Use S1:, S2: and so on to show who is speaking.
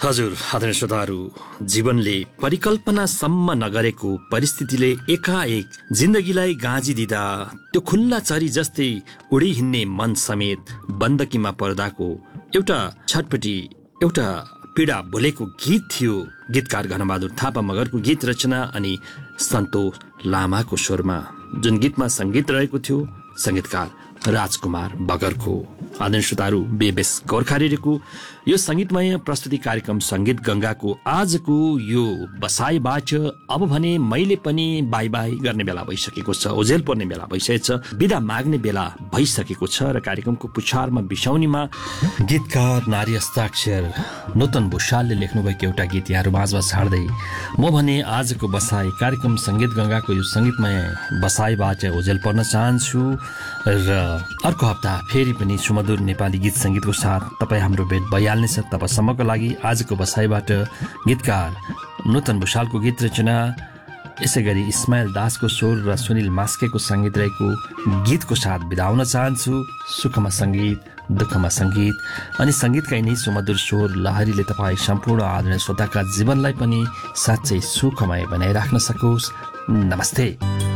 S1: हजुर, आदरणीय श्रोताहरू, जीवनले परिकल्पनासम्म नगरेको परिस्थितिले एकाएक जिन्दगीलाई गाँजिदिँदा त्यो खुल्ला चरी जस्तै उडी हिँड्ने मन समेत बन्दकीमा पर्दाको एउटा छटपटी, एउटा पीडा बोलेको गीत थियो। गीतकार घनबहादुर थापा मगरको गीत रचना अनि सन्तोष लामाको स्वरमा, जुन गीतमा सङ्गीत रहेको थियो सङ्गीतकार राजकुमार बगरको। आदरणीय श्रोताहरू, बेबेस गोर्खा रेडियोको यो सङ्गीतमय प्रस्तुति कार्यक्रम सङ्गीत गङ्गाको आजको यो बसाइबाट अब भने मैले पनि बाई बाई गर्ने बेला भइसकेको छ, ओझेल पर्ने बेला भइसकेको छ, बिदा माग्ने बेला भइसकेको छ र कार्यक्रमको पुछारमा बिसाउनीमा गीतकार नारी हस्ताक्षर नूतन भुषालले लेख्नुभएको एउटा गीत यहाँहरू माझमा छाड्दै म भने आजको बसाई कार्यक्रम सङ्गीत गङ्गाको यो सङ्गीतमय बसाइबाट ओझेल पर्न चाहन्छु र अर्को हप्ता फेरि पनि सुमधुर नेपाली गीत सङ्गीतको साथ तपाईँ हाम्रो भेट भइहाल्नेछ। तपाईँसम्मको लागि आजको बसाइबाट गीतकार नूतन भुषालको गीत रचना, यसै गरी इस्माइल दासको स्वर र सुनिल मास्केको सङ्गीत रहेको गीतको साथ बिदा हुन चाहन्छु। सुखमा सङ्गीत, दुःखमा सङ्गीत अनि सङ्गीतका यिनै सुमधुर स्वर लहरीले तपाईँ सम्पूर्ण आदरणीय श्रोताका जीवनलाई पनि साँच्चै सुखमय बनाइराख्न सकोस्। नमस्ते।